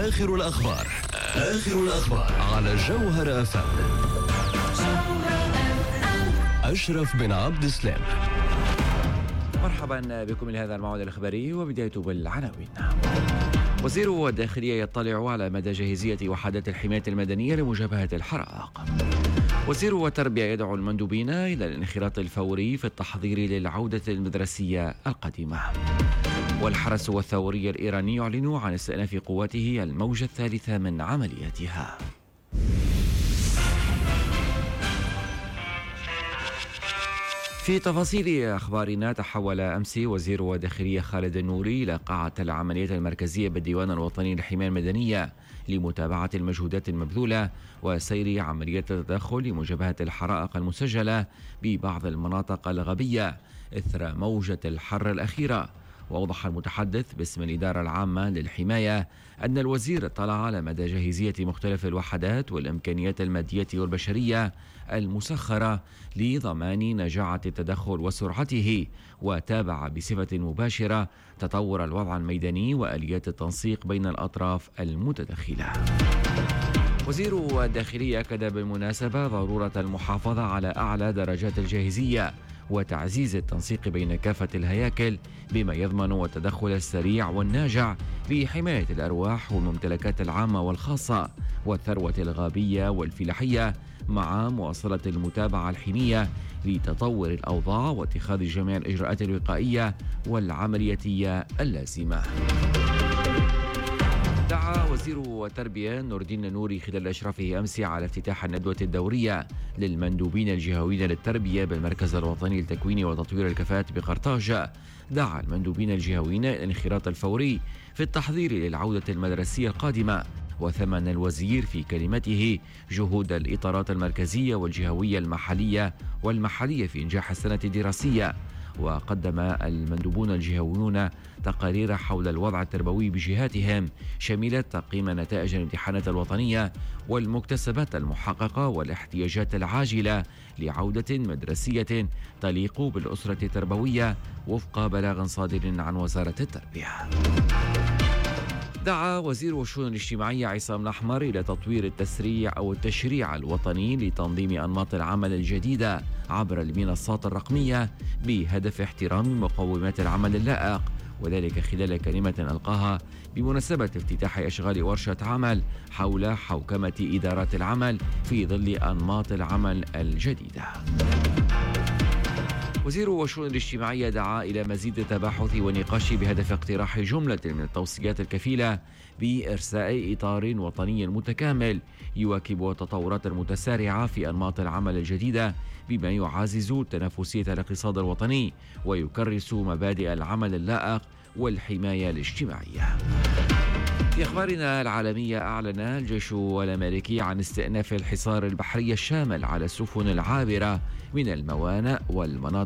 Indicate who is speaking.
Speaker 1: آخر الأخبار على جوهر FM. أشرف بن عبد السلام.
Speaker 2: مرحبا بكم لهذا الموعد الإخباري، وبداية بالعناوين. وزير الداخلية يطلع على مدى جاهزية وحدات الحماية المدنية لمجابهة الحرائق. وزير التربية يدعو المندوبين إلى الانخراط الفوري في التحضير للعودة المدرسية القادمة. والحرس والثوري الإيراني يعلن عن استئناف قواته الموجة الثالثة من عملياتها. في تفاصيل أخبارنا، تحول أمس وزير الداخلية خالد النوري إلى قاعة العمليات المركزية بالديوان الوطني للحماية المدنية لمتابعة المجهودات المبذولة وسير عمليات التدخل لمجابهة الحرائق المسجلة ببعض المناطق الغربية إثر موجة الحر الأخيرة. وأوضح المتحدث باسم الإدارة العامة للحماية أن الوزير اطلع على مدى جاهزية مختلف الوحدات والإمكانيات المادية والبشرية المسخرة لضمان نجاعة التدخل وسرعته، وتابع بصفة مباشرة تطور الوضع الميداني وآليات التنسيق بين الأطراف المتدخلة. وزير الداخلية أكد بالمناسبة ضرورة المحافظة على أعلى درجات الجاهزية وتعزيز التنسيق بين كافة الهياكل بما يضمن التدخل السريع والناجع لحماية الأرواح والممتلكات العامة والخاصة والثروة الغابية والفلاحية، مع مواصلة المتابعة الحينية لتطور الأوضاع واتخاذ جميع الإجراءات الوقائية والعملياتية اللازمة. دعا وزير التربية نور الدين النوري خلال إشرافه أمس على افتتاح الندوة الدورية للمندوبين الجهويين للتربية بالمركز الوطني لتكوين وتطوير الكفاءات بقرطاج. دعا المندوبين الجهويين إلى الانخراط الفوري في التحضير للعودة المدرسية القادمة، وثمن الوزير في كلمته جهود الإطارات المركزية والجهوية المحلية في إنجاح السنة الدراسية. وقدم المندوبون الجهويون تقارير حول الوضع التربوي بجهاتهم، شملت تقييم نتائج الامتحانات الوطنية والمكتسبات المحققة والاحتياجات العاجلة لعودة مدرسية تليق بالأسرة التربوية وفق بلاغ صادر عن وزارة التربية. دعا وزير الشؤون الاجتماعية عصام الأحمر إلى تطوير التشريع الوطني لتنظيم أنماط العمل الجديدة عبر المنصات الرقمية بهدف احترام مقومات العمل اللائق، وذلك خلال كلمة ألقاها بمناسبة افتتاح إشغال ورشة عمل حول حوكمة إدارات العمل في ظل أنماط العمل الجديدة. وزير الشؤون الاجتماعية دعا إلى مزيد التباحث والنقاش بهدف اقتراح جملة من التوصيات الكفيلة بإرساء إطار وطني متكامل يواكب التطورات المتسارعة في أنماط العمل الجديدة، بما يعزز تنافسية الاقتصاد الوطني ويكرس مبادئ العمل اللائق والحماية الاجتماعية. في أخبارنا العالمية، أعلن الجيش الأمريكي عن استئناف الحصار البحري الشامل على السفن العابرة من الموانئ والمناطق